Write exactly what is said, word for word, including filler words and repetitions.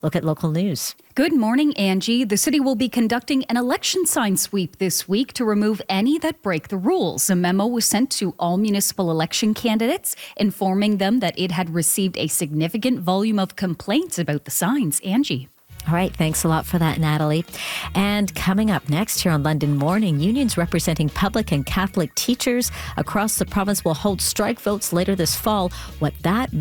Look at local news. Good morning, Angie. The city will be conducting an election sign sweep this week to remove any that break the rules. A memo was sent to all municipal election candidates, informing them that it had received a significant volume of complaints about the signs. Angie. All right, thanks a lot for that, Natalie. And coming up next here on London Morning, unions representing public and Catholic teachers across the province will hold strike votes later this fall. What that